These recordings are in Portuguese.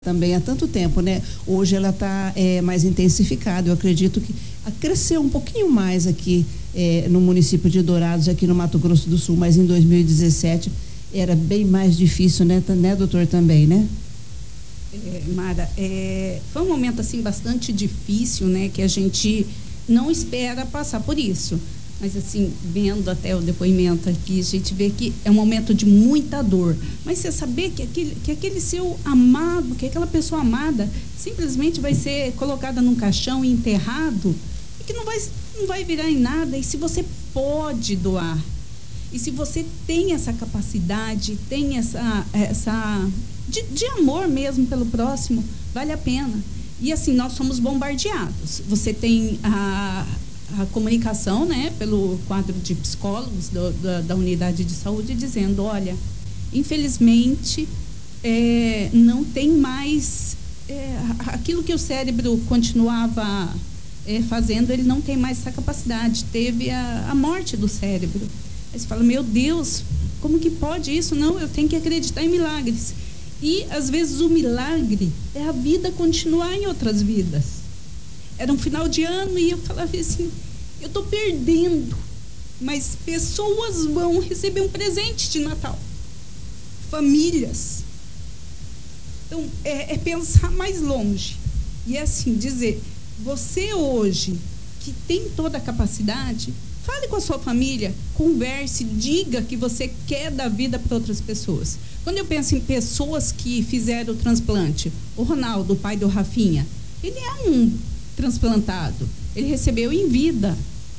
também há tanto tempo, né? Hoje ela está mais intensificada. Eu acredito que cresceu um pouquinho mais aqui no município de Dourados, aqui no Mato Grosso do Sul, mas em 2017 era bem mais difícil, né, doutor, também, né? Mara, foi um momento assim bastante difícil, né, que a gente não espera passar por isso. Mas assim, vendo até o depoimento aqui, a gente vê que é um momento de muita dor. Mas você saber que aquele seu amado, que aquela pessoa amada, simplesmente vai ser colocada num caixão e enterrado, e que não vai virar em nada. E se você pode doar, e se você tem essa capacidade, tem essa de amor mesmo pelo próximo, vale a pena. E assim, nós somos bombardeados. Você tem a comunicação, né, pelo quadro de psicólogos da unidade de saúde, dizendo, olha, infelizmente não tem mais aquilo que o cérebro continuava fazendo, ele não tem mais essa capacidade, teve a morte do cérebro. Aí você fala, meu Deus, como que pode isso? Não, eu tenho que acreditar em milagres. E às vezes o milagre é a vida continuar em outras vidas. Era um final de ano e eu falava assim, eu estou perdendo, mas pessoas vão receber um presente de Natal. Famílias. Então, é pensar mais longe. E é assim, dizer, você hoje, que tem toda a capacidade, fale com a sua família, converse, diga que você quer dar vida para outras pessoas. Quando eu penso em pessoas que fizeram o transplante, o Ronaldo, o pai do Rafinha, ele é um transplantado, ele recebeu em vida.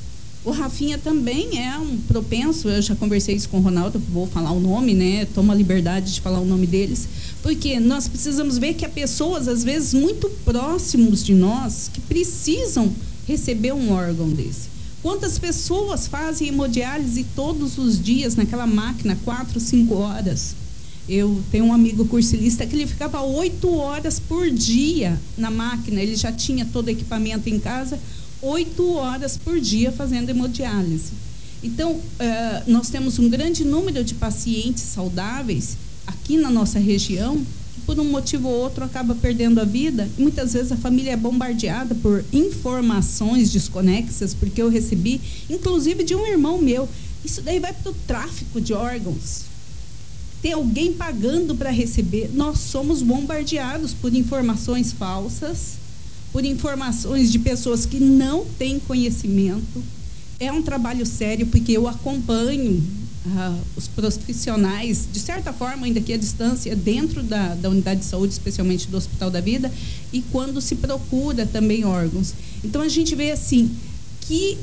O Rafinha também é um propenso, eu já conversei isso com o Ronaldo, vou falar o nome, né? Tomo a liberdade de falar o nome deles, porque nós precisamos ver que há pessoas, às vezes, muito próximos de nós, que precisam receber um órgão desse. Quantas pessoas fazem hemodiálise todos os dias naquela máquina, 4, 5 horas? Eu tenho um amigo cursilista que ele ficava 8 horas por dia na máquina, ele já tinha todo o equipamento em casa, 8 horas por dia fazendo hemodiálise. Então, nós temos um grande número de pacientes saudáveis aqui na nossa região, que por um motivo ou outro acaba perdendo a vida, e muitas vezes a família é bombardeada por informações desconexas, porque eu recebi, inclusive de um irmão meu, isso daí vai para o tráfico de órgãos. Tem alguém pagando para receber. Nós somos bombardeados por informações falsas, por informações de pessoas que não têm conhecimento. É um trabalho sério, porque eu acompanho os profissionais, de certa forma, ainda que à distância, dentro da unidade de saúde, especialmente do Hospital da Vida, e quando se procura também órgãos. Então, a gente vê assim, que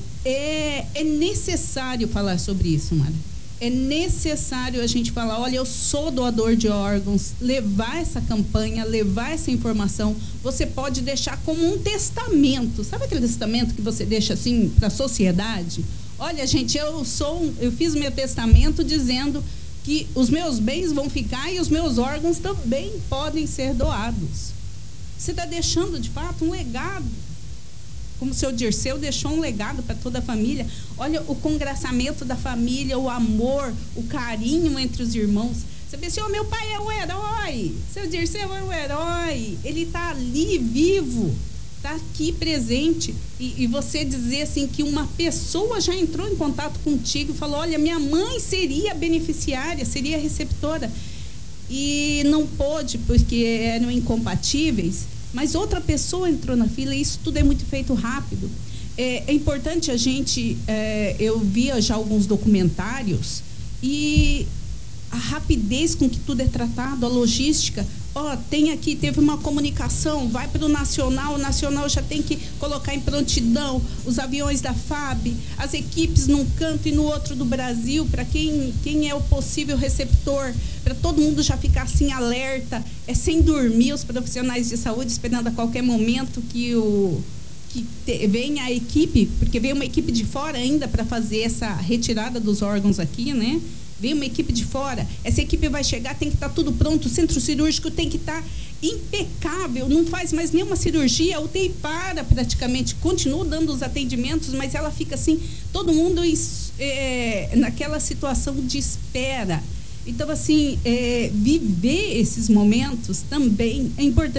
é necessário falar sobre isso, Mara. É necessário a gente falar, olha, eu sou doador de órgãos, levar essa campanha, levar essa informação. Você pode deixar como um testamento. Sabe aquele testamento que você deixa assim para a sociedade? Olha, gente, eu fiz meu testamento dizendo que os meus bens vão ficar e os meus órgãos também podem ser doados. Você está deixando, de fato, um legado. Como o seu Dirceu deixou um legado para toda a família. Olha o congraçamento da família, o amor, o carinho entre os irmãos. Você pensa, meu pai é um herói, seu Dirceu é um herói, ele está ali vivo, está aqui presente. E você dizer assim que uma pessoa já entrou em contato contigo e falou, olha, minha mãe seria beneficiária, seria receptora, e não pôde porque eram incompatíveis. Mas outra pessoa entrou na fila, e isso tudo é muito feito rápido. É importante a gente, eu via já alguns documentários, e a rapidez com que tudo é tratado, a logística, teve uma comunicação, vai para o Nacional já tem que colocar em prontidão os aviões da FAB, as equipes num canto e no outro do Brasil, para quem é o possível receptor, para todo mundo já ficar assim alerta, sem dormir os profissionais de saúde, esperando a qualquer momento que venha a equipe, porque vem uma equipe de fora ainda para fazer essa retirada dos órgãos aqui, né? Vem uma equipe de fora, essa equipe vai chegar, tem que estar tudo pronto, o centro cirúrgico tem que estar impecável, não faz mais nenhuma cirurgia, a UTI para praticamente, continua dando os atendimentos, mas ela fica assim, todo mundo naquela situação de espera. Então, assim, viver esses momentos também é importante.